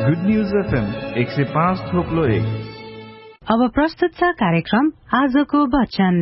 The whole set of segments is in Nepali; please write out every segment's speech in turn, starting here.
Good news FM 105.1। अब प्रस्तुत छ कार्यक्रम आजको वचन।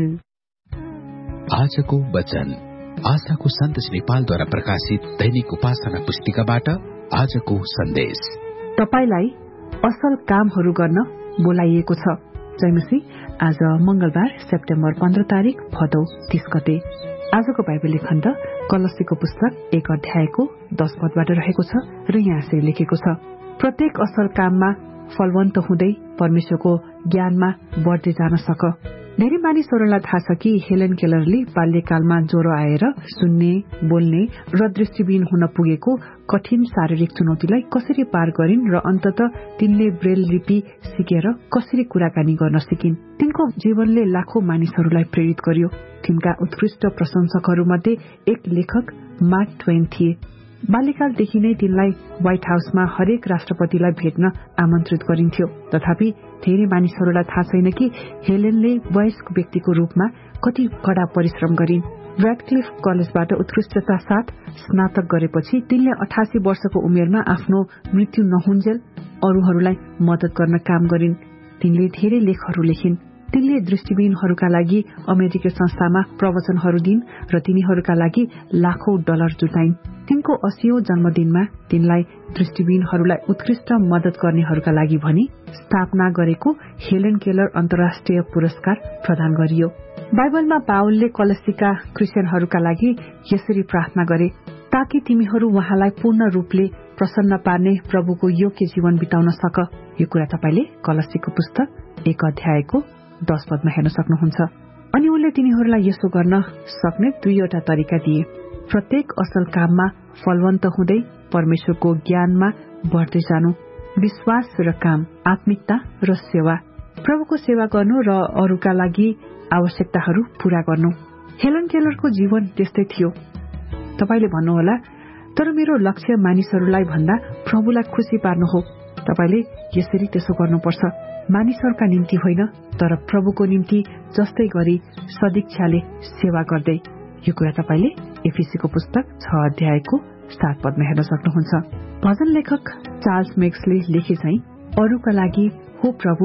आजको वचन आशाको सन्देश नेपालद्वारा प्रकाशित दैनिक उपासना पुस्तिकाबाट आजको सन्देश। तपाईलाई असल कामहरू गर्न बोलाइएको छ। जयमसी। आज मंगलबार सेप्टेम्बर 15 तारिक भदौ 30 गते। आजको बाइबल खण्ड कलसीको पुस्तक 1 अध्यायको 10 पदबाट रहेको छ र यहाँ यसरी लेखेको छ, प्रत्येक असल काममा फलवन्त हुँदै परमेश्वरको ज्ञानमा बढ्दै जान सक। धेरै मानिसहरूलाई थाहा छ कि हेलेन केलरले बाल्यकालमा ज्वरो आएर सुन्ने, बोल्ने र दृष्टिविहीन हुन पुगेको कठिन शारीरिक चुनौतीलाई कसरी पार गरिन् र अन्ततः तिनले ब्रेल लिपि सिकेर कसरी कुराकानी गर्न सिकिन्। तिनको जीवनले लाखौं मानिसहरूलाई प्रेरित गर्यो। तिनका उत्कृष्ट प्रशंसकहरूमध्ये एक लेखक मार्क ट्वेन थिए। बाल्यकालदेखि नै तिनलाई व्हाइट हाउसमा हरेक राष्ट्रपतिलाई भेट्न आमन्त्रित गरिन्थ्यो। तथापि धेरै मानिसहरूलाई थाहा छैन कि हेलेनले वयस्क व्यक्तिको रूपमा कति कड़ा परिश्रम गरिन्। र्याडक्लिफ कलेजबाट उत्कृष्टता साथ स्नातक गरेपछि तिनले 88 वर्षको उमेरमा आफ्नो मृत्यु नहुन्जेल अरूहरूलाई मदत गर्न काम गरिन्। तिनले धेरै लेखहरू लेखिन्। तिनले दृष्टिविहीनहरूका लागि अमेरिकी संस्थामा प्रवचनहरू दिइन् र तिनीहरूका लागि लाखौं डलर जुटाइन्। तिनको 80औं जन्मदिनमा तिनलाई दृष्टिविहीनहरूलाई उत्कृष्ट मदत गर्नेहरूका लागि भनी स्थापना गरेको हेलेन केलर अन्तर्राष्ट्रिय पुरस्कार प्रदान गरियो। बाइबलमा पावलले कलसीका क्रिस्चियनहरूका लागि यसरी प्रार्थना गरे, ताकि तिमीहरू उहाँलाई पूर्ण रूपले प्रसन्न पार्ने प्रभुको योग्य जीवन बिताउन सक। यो कुरा तपाईले कलसीको पुस्तक 1 अध्यायको 10 पदमा हेर्न सक्नुहुन्छ। अनि उनले तिनीहरूलाई यसो गर्न सक्ने 2वटा तरिका दिए, प्रत्येक असल काममा फलवन्त हुँदै परमेश्वरको ज्ञानमा बढ्दै जानु, विश्वास र काम, आत्मिकता र सेवा, प्रभुको सेवा गर्नु र अरूका लागि आवश्यकताहरू पूरा गर्नु। हेलन केलरको जीवन त्यस्तै थियो। तपाईले भन्नुहोला, तर मेरो लक्ष्य मानिसहरूलाई भन्दा प्रभुलाई खुशी पार्नु हो। तपाईले यसरी त्यसो गर्नुपर्छ, मानिसहरूका निम्ति होइन तर प्रभुको निम्ति, जस्तै गरी सदिच्छाले सेवा गर्दै। यो कुरा तपाईले एफिसीको पुस्तक 6 अध्यायको 7 पदमा हेर्न सक्नुहुन्छ। भजन लेखक चार्ल्स मेक्सले लेखे चाहिँ, अरूका लागि हो प्रभु,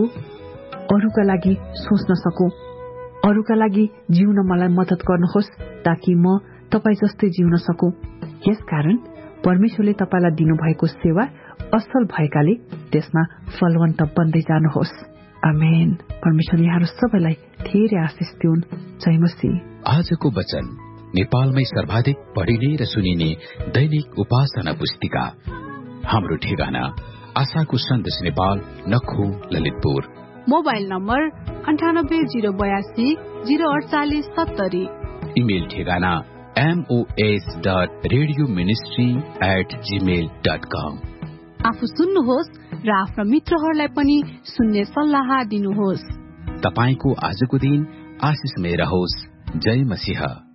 अरूका लागि सोच्न सकौं, अरूका लागि जिउन मलाई मद्दत गर्नुहोस् ताकि म तपाई जस्तै जिउन सकौं। यसकारण परमेश्वरले तपाईलाई दिनुभएको सेवा असल भएकाले त्यसमा फलवन्त बन्दै जानुहोस्। आमेन। परमेश्वरले यहाँहरू सबैलाई धेरै आशिष दिउन्। जय मसीह। आजको वचन नेपालमै सर्वाधिक पढिने र सुनिने दैनिक उपासना पुस्तिका। हाम्रो ठेगाना आशाको सन्देश Nepal, नखु, Lalitpur. Mobile number 98082048 04870। Email ठेगाना mos.radioministry@gmail.com। आफू सुन्नुहोस् र आफ्ना मित्रहरूलाई पनि सुन्ने सल्लाह दिनुहोस्। तपाईको आजको दिन आशिषमय रहोस्। जय मसीह।